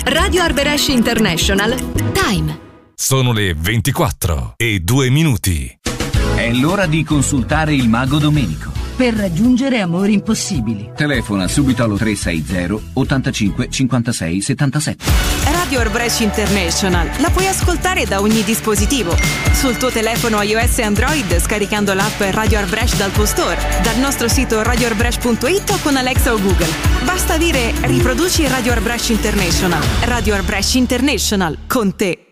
Radio Arbresh International. Time. Sono le 24:02. È l'ora di consultare il mago Domenico. Per raggiungere amori impossibili. Telefona subito allo 360 85 56 77. Radio Arbresh International la puoi ascoltare da ogni dispositivo. Sul tuo telefono iOS e Android scaricando l'app Radio Arbresh dal tuo store, dal nostro sito radioarbresh.it o con Alexa o Google. Basta dire riproduci Radio Arbresh International. Radio Arbresh International, con te.